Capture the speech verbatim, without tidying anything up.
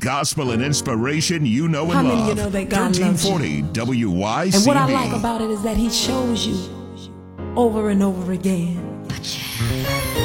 gospel and inspiration you know and How love. many of you know that God loves you? thirteen forty W Y C B. And what I like about it is that he shows you over and over again.